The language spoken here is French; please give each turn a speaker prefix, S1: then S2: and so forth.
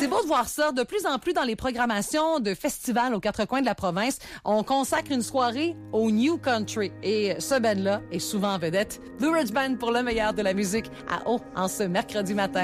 S1: C'est beau de voir ça. De plus en plus dans les programmations de festivals aux quatre coins de la province, on consacre une soirée au New Country. Et ce band-là est souvent en vedette. Blue Ridge Band pour le meilleur de la musique à Haut en ce mercredi matin.